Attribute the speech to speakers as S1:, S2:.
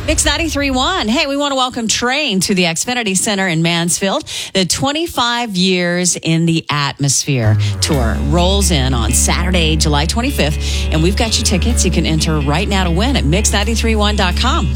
S1: Mix 93.1. Hey, we want to welcome Train to the Xfinity Center in Mansfield. The 25 Years in the Atmosphere tour rolls in on Saturday, July 25th. And we've got you tickets. You can enter right now to win at mix931.com.